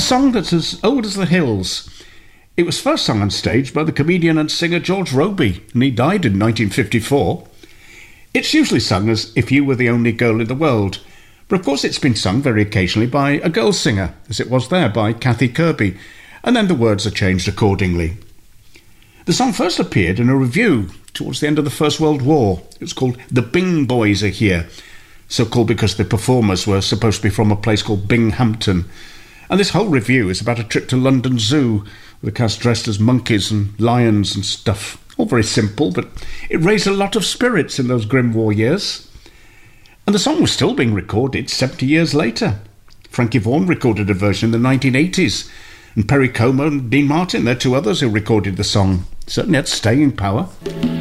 song that's as old as the hills. It was first sung on stage by the comedian and singer George Robey, and he died in 1954. It's usually sung as If You Were the Only Girl in the World, but of course it's been sung very occasionally by a girl singer, as it was there by Kathy Kirby, and then the words are changed accordingly. The song first appeared in a revue towards the end of the First World War. It was called The Bing Boys Are Here, so called because the performers were supposed to be from a place called Binghampton. And this whole review is about a trip to London Zoo, with the cast dressed as monkeys and lions and stuff. All very simple, but it raised a lot of spirits in those grim war years. And the song was still being recorded 70 years later. Frankie Vaughan recorded a version in the 1980s, and Perry Como and Dean Martin, they're two others who recorded the song. Certainly had staying power.